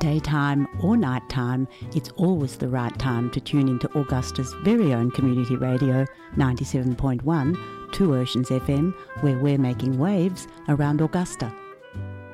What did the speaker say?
Daytime or nighttime, it's always the right time to tune into Augusta's very own community radio, 97.1, Two Oceans FM, where we're making waves around Augusta.